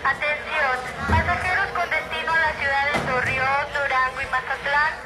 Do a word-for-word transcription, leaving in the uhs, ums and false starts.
Atención, pasajeros con destino a la ciudad de Torreón, Durango y Mazatlán,